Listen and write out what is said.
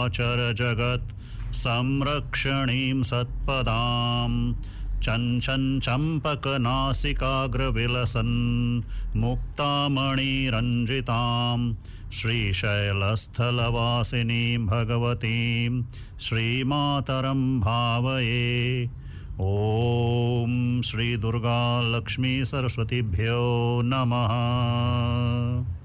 चराचर जगत् संरक्षणीं सत्पदां चञ्चन् चम्पकनासिकाग्रविलसन् मुक्तामणिरञ्जितां श्रीशैलस्थलवासिनीं भगवतीं श्रीमातरं भावये। ॐ श्री दुर्गा लक्ष्मी सरस्वतीभ्यो नमः।